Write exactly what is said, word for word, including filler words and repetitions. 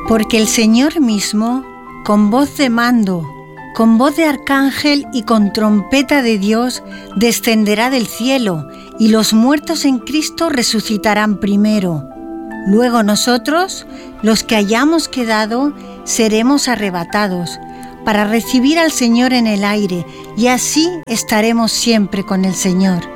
Porque el Señor mismo, con voz de mando, con voz de arcángel y con trompeta de Dios, descenderá del cielo, y los muertos en Cristo resucitarán primero. Luego nosotros, los que hayamos quedado, seremos arrebatados, para recibir al Señor en el aire, y así estaremos siempre con el Señor.